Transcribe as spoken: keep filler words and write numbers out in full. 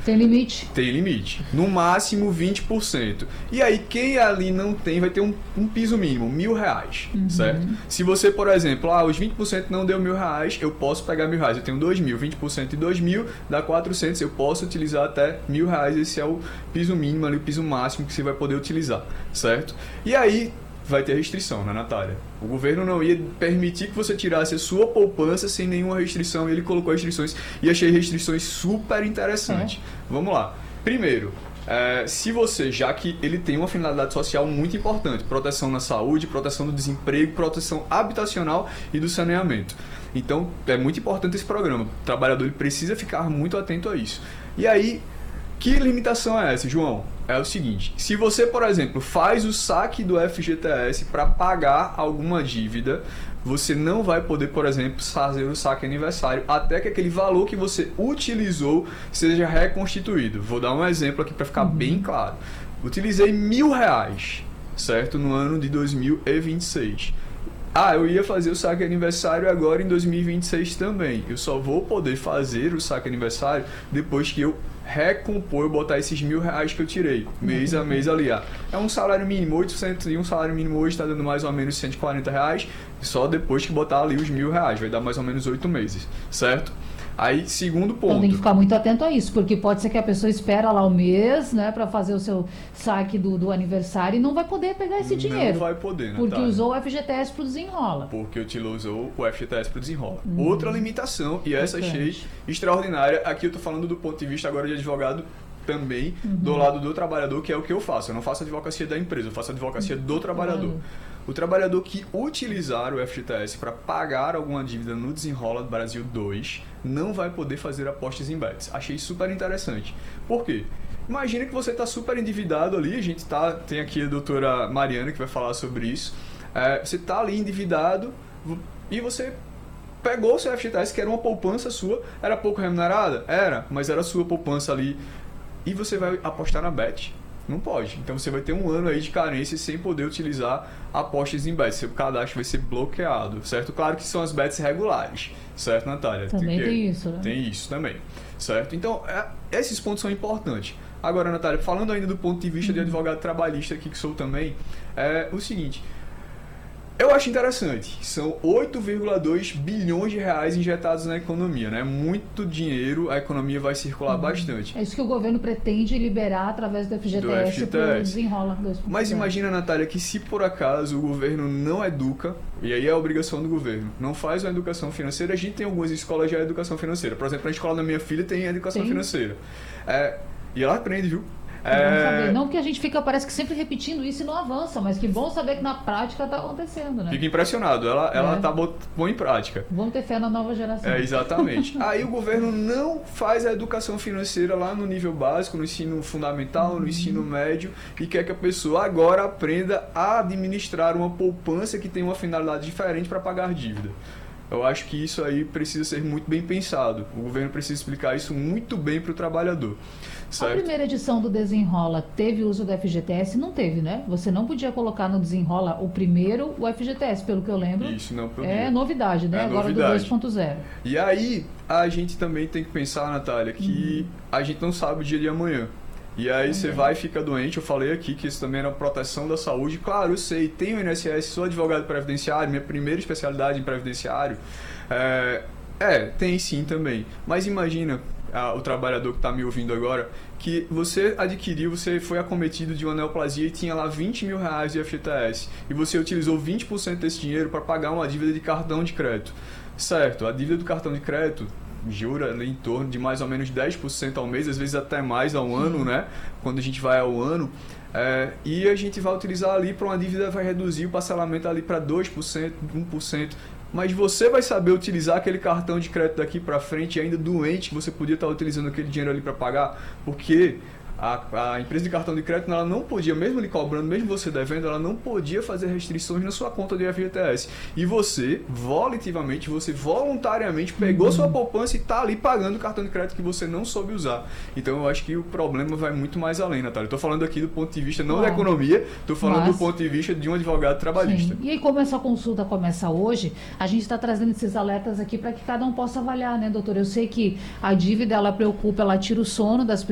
Tem limite? Tem limite. No máximo vinte por cento. E aí, quem ali não tem, vai ter um, um piso mínimo, mil reais, uhum. certo? Se você, por exemplo, ah, os vinte por cento não deu mil reais, eu posso pegar mil reais. Eu tenho dois mil, vinte por cento de dois mil, dá quatrocentos, eu posso utilizar até mil reais. Esse é o piso mínimo ali, o piso máximo que você vai poder utilizar, certo? E aí, vai ter restrição, né, Natália? O governo não ia permitir que você tirasse a sua poupança sem nenhuma restrição, e ele colocou restrições, e achei restrições super interessantes. É. Vamos lá. Primeiro, é, se você, já que ele tem uma finalidade social muito importante, proteção na saúde, proteção do desemprego, proteção habitacional e do saneamento. Então, é muito importante esse programa. O trabalhador ele precisa ficar muito atento a isso. E aí, que limitação é essa, João? É o seguinte, se você, por exemplo, faz o saque do F G T S para pagar alguma dívida, você não vai poder, por exemplo, fazer o saque aniversário até que aquele valor que você utilizou seja reconstituído. Vou dar um exemplo aqui para ficar uhum. bem claro. Utilizei mil reais, certo? No ano de dois mil e vinte e seis. Ah, eu ia fazer o saque aniversário agora em dois mil e vinte e seis também. Eu só vou poder fazer o saque aniversário depois que eu recompor, eu botar esses mil reais que eu tirei, mês a mês ali. Ah, é um salário mínimo, oitocentos, e um salário mínimo hoje está dando mais ou menos cento e quarenta reais, só depois que botar ali os mil reais, vai dar mais ou menos oito meses, certo? Aí, segundo ponto... Então tem que ficar muito atento a isso, porque pode ser que a pessoa espera lá o mês, né, para fazer o seu saque do, do aniversário e não vai poder pegar esse dinheiro. Não vai poder, Natália. Porque usou o F G T S para o desenrola. Porque utilizou o F G T S para o desenrola. Hum. Outra limitação, e essa achei extraordinária, aqui eu tô falando do ponto de vista agora de advogado também, uhum. do lado do trabalhador, que é o que eu faço. Eu não faço advocacia da empresa, eu faço advocacia do trabalhador. Uhum. O trabalhador que utilizar o F G T S para pagar alguma dívida no Desenrola do Brasil dois não vai poder fazer apostas em bets. Achei super interessante. Por quê? Imagina que você está super endividado ali, a gente tá, tem aqui a doutora Mariana que vai falar sobre isso. É, você está ali endividado e você pegou o seu F G T S, que era uma poupança sua, era pouco remunerada? Era, mas era a sua poupança ali. E você vai apostar na bet? Não pode. Então você vai ter um ano aí de carência sem poder utilizar apostas em bets. Seu cadastro vai ser bloqueado, certo? Claro que são as bets regulares, certo, Natália? Também tem, tem isso, né? Tem isso também, certo? Então, é, esses pontos são importantes. Agora, Natália, falando ainda do ponto de vista uhum. de advogado trabalhista aqui que sou também, é o seguinte... Eu acho interessante, são oito vírgula dois bilhões de reais injetados na economia, né? Muito dinheiro, a economia vai circular uhum. bastante. É isso que o governo pretende liberar através do F G T S para o Desenrola dois ponto zero. Mas imagina, Natália, que se por acaso o governo não educa, e aí é a obrigação do governo, não faz uma educação financeira, a gente tem algumas escolas já de educação financeira. Por exemplo, a escola da minha filha tem educação tem. financeira. É, e ela aprende, viu? É... saber. Não que a gente fica, parece que sempre repetindo isso e não avança, mas que bom saber que na prática está acontecendo, né? Fica impressionado, ela é. ela tá bom em prática. Vamos ter fé na nova geração. É, exatamente. Aí o governo não faz a educação financeira lá no nível básico, no ensino fundamental, uhum. no ensino médio, e quer que a pessoa agora aprenda a administrar uma poupança que tem uma finalidade diferente para pagar dívida. Eu acho que isso aí precisa ser muito bem pensado. O governo precisa explicar isso muito bem para o trabalhador. Certo? A primeira edição do Desenrola teve uso do F G T S? Não teve, né? Você não podia colocar no Desenrola o primeiro, o F G T S, pelo que eu lembro. Isso, não podia. É novidade, né? É Agora novidade. Do dois ponto zero. E aí, a gente também tem que pensar, Natália, que uhum. a gente não sabe o dia de amanhã. E aí você vai e fica doente. Eu falei aqui que isso também era proteção da saúde. Claro, eu sei, tenho o I N S S, sou advogado previdenciário, minha primeira especialidade em previdenciário. É, é tem sim também. Mas imagina a, o trabalhador que está me ouvindo agora, que você adquiriu, você foi acometido de uma neoplasia e tinha lá vinte mil reais de F G T S. E você utilizou vinte por cento desse dinheiro para pagar uma dívida de cartão de crédito. Certo, a dívida do cartão de crédito jura ali em torno de mais ou menos dez por cento ao mês, às vezes até mais ao ano, né? Quando a gente vai ao ano. É, e a gente vai utilizar ali para uma dívida, vai reduzir o parcelamento ali para dois por cento, um por cento. Mas você vai saber utilizar aquele cartão de crédito daqui para frente, ainda doente, que você podia estar utilizando aquele dinheiro ali para pagar, porque a, a empresa de cartão de crédito ela não podia, mesmo lhe cobrando, mesmo você devendo, ela não podia fazer restrições na sua conta de F G T S. E você, volitivamente, você voluntariamente pegou uhum. sua poupança e está ali pagando o cartão de crédito que você não soube usar. Então eu acho que o problema vai muito mais além, Natália. Estou falando aqui do ponto de vista não Uau. da economia, estou falando Mas... do ponto de vista de um advogado trabalhista. Sim. E aí, como essa consulta começa hoje, a gente está trazendo esses alertas aqui para que cada um possa avaliar, né, doutor? Eu sei que a dívida, ela preocupa, ela tira o sono das pessoas.